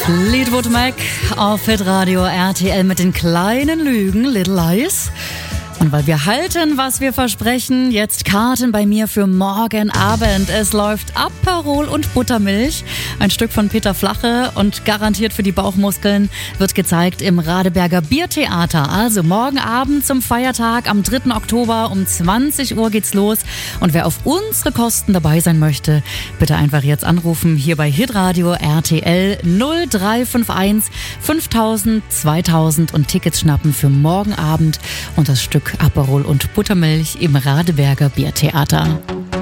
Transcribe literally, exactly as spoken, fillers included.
Fleetwood Mac auf Hitradio R T L mit den kleinen Lügen, Little Lies. Und weil wir halten, was wir versprechen, jetzt Karten bei mir für morgen Abend. Es läuft Aperol und Buttermilch, ein Stück von Peter Flache und garantiert für die Bauchmuskeln, wird gezeigt im Radeberger Biertheater. Also morgen Abend zum Feiertag am dritten Oktober um zwanzig Uhr geht's los. Und wer auf unsere Kosten dabei sein möchte, bitte einfach jetzt anrufen hier bei Hitradio R T L null drei fünf eins fünftausend zweitausend und Tickets schnappen für morgen Abend und das Stück Aperol und Buttermilch im Radeberger Biertheater.